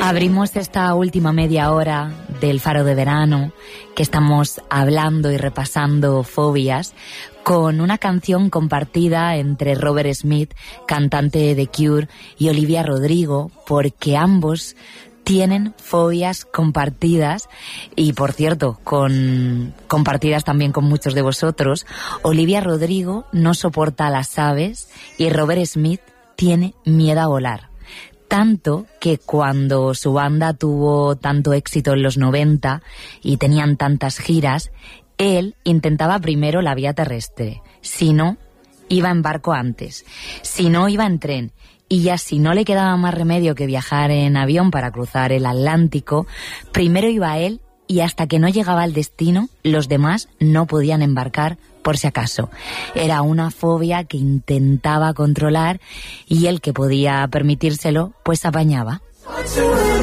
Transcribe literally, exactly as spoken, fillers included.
Abrimos esta última media hora del Faro de Verano, que estamos hablando y repasando fobias, con una canción compartida entre Robert Smith, cantante de The Cure, y Olivia Rodrigo, porque ambos tienen fobias compartidas y, por cierto, con compartidas también con muchos de vosotros. Olivia Rodrigo no soporta a las aves y Robert Smith tiene miedo a volar. Tanto que cuando su banda tuvo tanto éxito en los noventa y tenían tantas giras, él intentaba primero la vía terrestre. Si no, iba en barco antes. Si no, iba en tren. Y ya si no le quedaba más remedio que viajar en avión para cruzar el Atlántico, primero iba él y hasta que no llegaba al destino, los demás no podían embarcar por si acaso. Era una fobia que intentaba controlar y él, que podía permitírselo, pues apañaba.